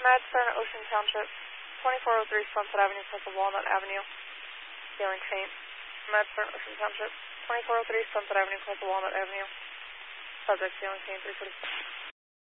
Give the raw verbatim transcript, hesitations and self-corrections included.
Madstone, Ocean Township, twenty-four oh three Sunset Avenue, plus of Walnut Avenue. Sailing faint. Madstone, Ocean Township, twenty-four oh three Sunset Avenue, plus of Walnut Avenue. Subject sailing faint, three forty-six.